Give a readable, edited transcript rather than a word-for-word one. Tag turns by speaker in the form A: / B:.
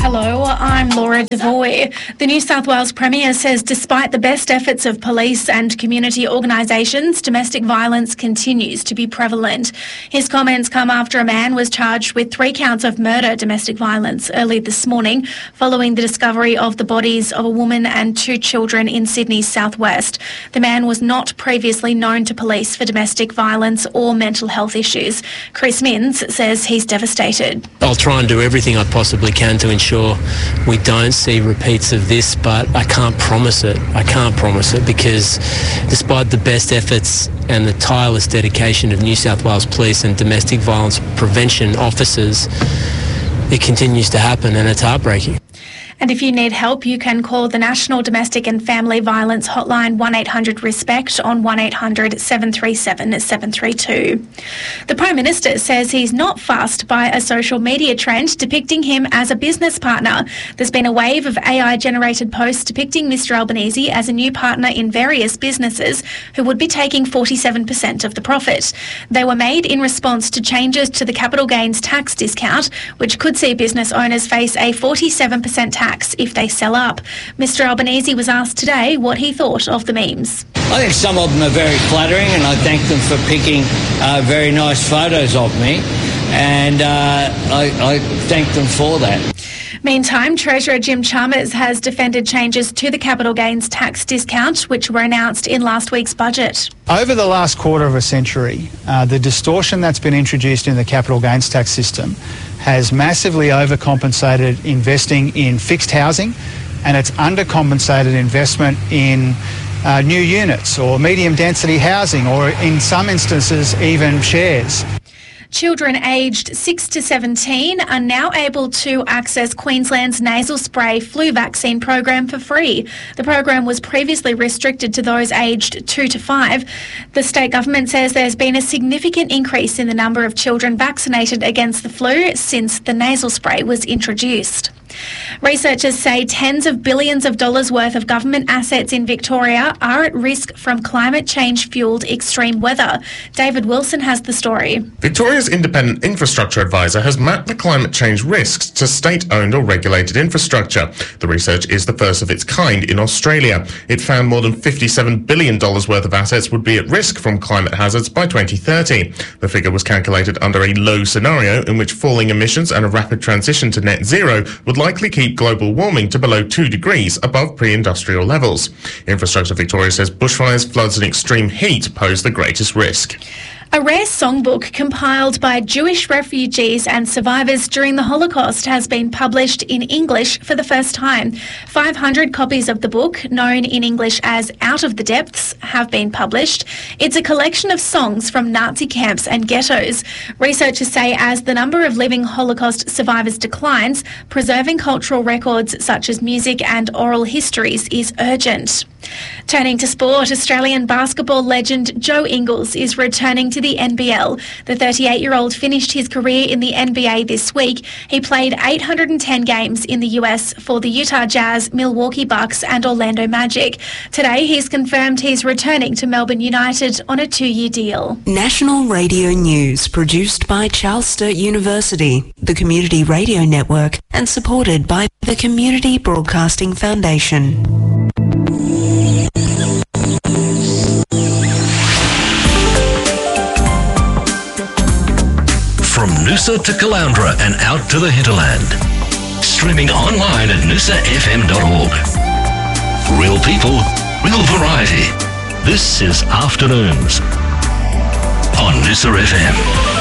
A: Hello, I'm Laura Devoy. The New South Wales Premier says despite the best efforts of police and community organisations, domestic violence continues to be prevalent. His comments come after a man was charged with 3 counts of murder domestic violence early this morning following the discovery of the bodies of a woman and 2 children in Sydney's southwest. The man was not previously known to police for domestic violence or mental health issues. Chris Minns says he's devastated.
B: I'll try and do everything I possibly can to ensure we don't see repeats of this, but I can't promise it. I can't promise it because despite the best efforts and the tireless dedication of New South Wales Police and domestic violence prevention officers, it continues to happen and it's heartbreaking.
A: And if you need help, you can call the National Domestic and Family Violence Hotline 1800-RESPECT on 1800-737-732. The Prime Minister says he's not fussed by a social media trend depicting him as a business partner. There's been a wave of AI-generated posts depicting Mr Albanese as a new partner in various businesses who would be taking 47% of the profit. They were made in response to changes to the capital gains tax discount, which could see business owners face a 47% tax if they sell up. Mr Albanese was asked today what he thought of the memes.
C: I think some of them are very flattering and I thank them for picking very nice photos of me, and I thank them for that.
A: Meantime, Treasurer Jim Chalmers has defended changes to the capital gains tax discount, which were announced in last week's budget.
D: Over the last quarter of a century, the distortion that's been introduced in the capital gains tax system has massively overcompensated investing in fixed housing, and it's undercompensated investment in new units or medium density housing, or in some instances even shares.
A: Children aged 6 to 17 are now able to access Queensland's nasal spray flu vaccine program for free. The program was previously restricted to those aged 2 to 5. The state government says there's been a significant increase in the number of children vaccinated against the flu since the nasal spray was introduced. Researchers say tens of billions of dollars worth of government assets in Victoria are at risk from climate change-fuelled extreme weather. David Wilson has the story.
E: Victoria's independent infrastructure advisor has mapped the climate change risks to state-owned or regulated infrastructure. The research is the first of its kind in Australia. It found more than $57 billion worth of assets would be at risk from climate hazards by 2030. The figure was calculated under a low scenario in which falling emissions and a rapid transition to net zero would likely keep global warming to below 2 degrees above pre-industrial levels. Infrastructure Victoria says bushfires, floods and extreme heat pose the greatest risk.
A: A rare songbook compiled by Jewish refugees and survivors during the Holocaust has been published in English for the first time. 500 copies of the book, known in English as Out of the Depths, have been published. It's a collection of songs from Nazi camps and ghettos. Researchers say as the number of living Holocaust survivors declines, preserving cultural records such as music and oral histories is urgent. Turning to sport, Australian basketball legend Joe Ingles is returning to the NBL. The 38-year-old finished his career in the NBA this week. He played 810 games in the US for the Utah Jazz, Milwaukee Bucks and Orlando Magic. Today, he's confirmed he's returning to Melbourne United on a 2-year deal.
F: National Radio News, produced by Charles Sturt University, the Community Radio Network, and supported by the Community Broadcasting Foundation.
G: From Noosa to Caloundra and out to the hinterland. Streaming online at noosafm.org. Real people, real variety. This is Afternoons on Noosa FM.